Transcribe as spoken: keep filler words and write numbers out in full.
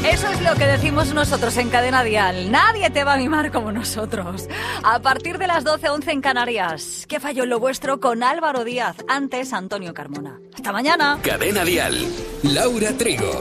Eso es lo que decimos nosotros en Cadena Dial. Nadie te va a mimar como nosotros. A partir de las doce, once en Canarias. ¿Qué falló en lo vuestro? Con Álvaro Díaz. Antes, Antonio Carmona. Hasta mañana. Cadena Dial. Laura Trigo.